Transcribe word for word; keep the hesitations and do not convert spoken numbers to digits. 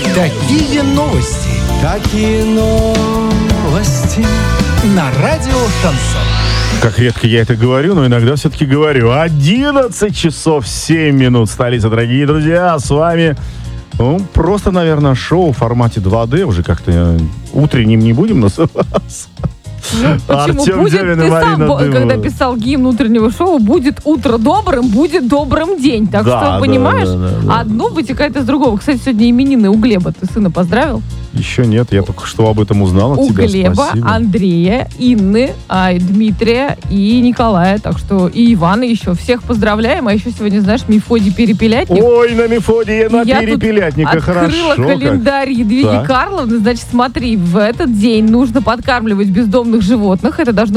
Такие новости. Какие новости? На радио «Шансон». Как редко я это говорю, но иногда все-таки говорю. одиннадцать часов семь минут. Столица, дорогие друзья. С вами, ну, просто, наверное, шоу в формате два дэ. Уже как-то утренним не будем называться. Ну, почему? Артем Будет, Дявин и ты Марина сам, Дымова. когда писал гимн утреннего шоу, будет утро добрым, будет добрым день. Так Да, что, да, понимаешь, да, да, да. одно вытекает из другого. Кстати, сегодня именины у Глеба. Ты сына поздравил? Еще нет, я только что об этом узнал от У тебя. Глеба, Спасибо. Андрея, Инны, а, Дмитрия и Николая. Так что и Ивана еще. Всех поздравляем. А еще сегодня, знаешь, Мефодий Перепелятник. Ой, на Мефодия, на Я тут Перепелятника, открыла хорошо. как. календарь Едвиги Так. Карловны. Значит, смотри, в этот день нужно подкармливать бездомных животных. Это должно